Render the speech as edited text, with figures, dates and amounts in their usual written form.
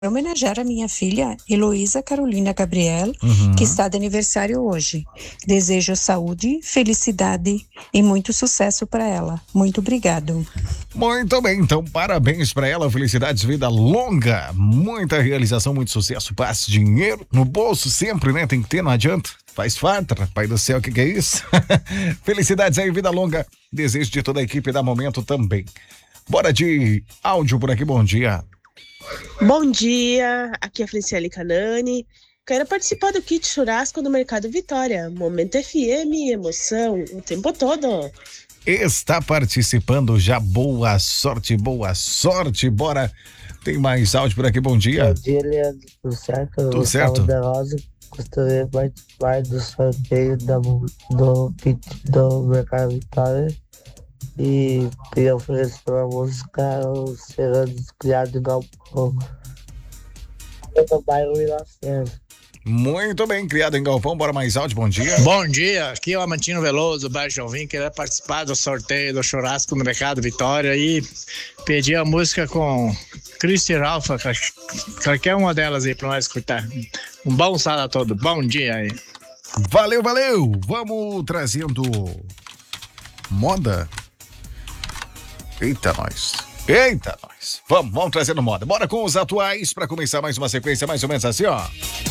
homenagear a minha filha Heloísa Carolina Gabriel, que está de aniversário hoje. Desejo saúde, felicidade e muito sucesso para ela. Muito obrigado. Muito bem, então parabéns para ela, felicidades, vida longa, muita realização, muito sucesso, paz, dinheiro no bolso sempre, né? Tem que ter, não adianta. Faz falta, pai do céu, o que é isso? Felicidades aí, vida longa, desejo de toda a equipe da Momento também. Bora de áudio por aqui, bom dia. Bom dia, aqui é a Franciele Canani. Quero participar do kit churrasco do Mercado Vitória. Momento FM, emoção, o tempo todo. Está participando já, boa sorte, bora. Tem mais áudio por aqui, bom dia. Bom dia, Leandro, tudo certo? Tudo certo. Da Rosa, gostaria de participar do sorteio do Mercado Vitória. E queria oferecer uma música, os Serranos Criados em Galpão, do bairro Ilacena. Muito bem, criado em Galpão, bora mais áudio, bom dia. Bom dia, aqui é o Amantino Veloso, do bairro Jovim, queria participar do sorteio do churrasco no Mercado Vitória e pedir a música com Cristi Ralfa, qualquer uma delas aí pra nós escutar. Um bom sábado a todos, bom dia aí. Valeu, vamos trazendo moda. Eita, nós. Vamos trazendo moda. Bora com os atuais pra começar mais uma sequência mais ou menos assim, ó.